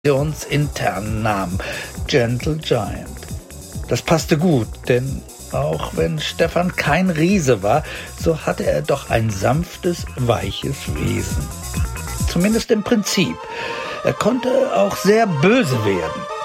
internen Namen Gentle Giant. Das passte gut, denn auch wenn Stefan kein Riese war, so hatte er doch ein sanftes, weiches Wesen. Zumindest im Prinzip. Er konnte auch sehr böse werden.